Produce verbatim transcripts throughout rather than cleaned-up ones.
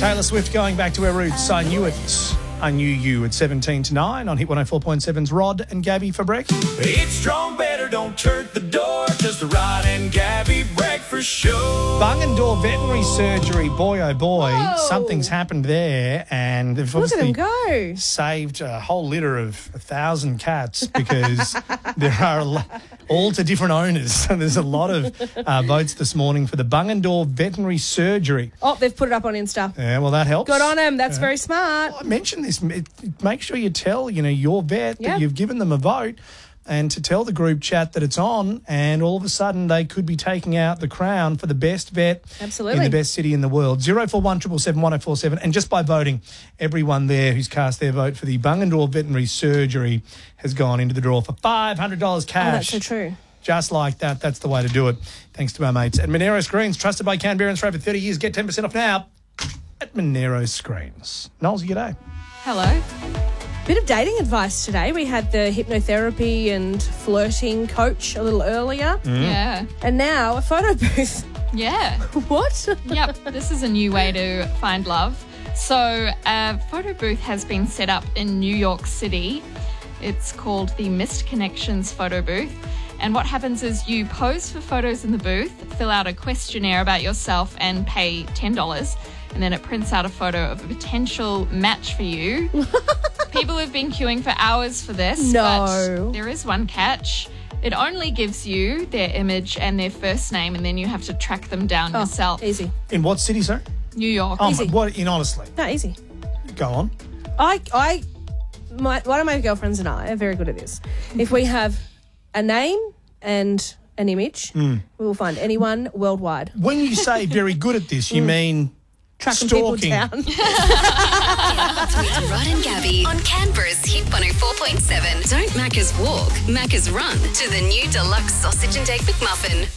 Taylor Swift going back to her roots. I knew it. I knew you at seventeen to nine on Hit one oh four point seven's Rod and Gabby for breakfast. It's strong, better, don't hurt the door. Just a Rod and Gabby breakfast show. Bung and Door Veterinary Surgery, boy oh boy, Whoa. something's happened there, and they've Look at obviously them go. saved a whole litter of a thousand cats because there are a lo- all to different owners. So there's a lot of uh, votes this morning for the Bung and Door Veterinary Surgery. Oh, they've put it up on Insta. Yeah, well, that helps. Good on them. That's very smart. I mentioned this. It- Make sure you tell, you know, your vet Yeah. that you've given them a vote, and to tell the group chat that it's on, and all of a sudden they could be taking out the crown for the best vet Absolutely. in the best city in the world. zero four one seven seven one oh four seven. And just by voting, everyone there who's cast their vote for the Bung and Door Veterinary Surgery has gone into the draw for five hundred dollars Oh, cash. that's so true. Just like that. That's the way to do it. Thanks to our mates at Monero Screens, trusted by Canberrans for over thirty years. Get ten percent off now at Monero Screens. Knowles, g'day. Hello. Bit of dating advice today. We had the hypnotherapy and flirting coach a little earlier. Yeah. And now a photo booth. Yeah. What? Yep. This is a new way to find love. So a photo booth has been set up in New York City. It's called the Missed Connections photo booth. And what happens is you pose for photos in the booth, fill out a questionnaire about yourself and pay ten dollars. And then it prints out a photo of a potential match for you. People have been queuing for hours for this, No. but there is one catch. It only gives you their image and their first name, and then you have to track them down Oh, yourself. easy. In what city, sir? New York. Oh, Easy. my, what, in honestly. No, easy. Go on. I, I, my, one of my girlfriends and I are very good at this. If we have a name and an image, we will find anyone worldwide. When you say very good at this, you mean Tracking stalking. people down. With Rod and Gabby on Canberra's Hit one oh four point seven. Don't Macca's walk, Macca's run to the new deluxe sausage and egg McMuffin.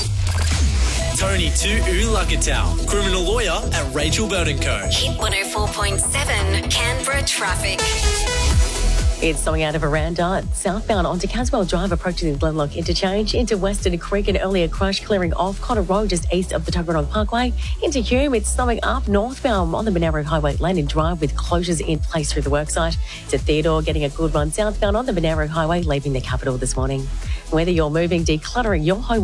Tony Tu Ulagatal, criminal lawyer at Rachel Bird and Co. Hit one oh four point seven, Canberra traffic. It's something out of Aranda, southbound onto Caswell Drive, approaching the Glenlock interchange, into Western Creek, an earlier crash clearing off Cotter Road just east of the Tuggeranong Parkway. Into Hume, it's slowing up northbound on the Monaro Highway Landing Drive with closures in place through the worksite. To Theodore, getting a good run southbound on the Monaro Highway, leaving the capital this morning. Whether you're moving, decluttering your home,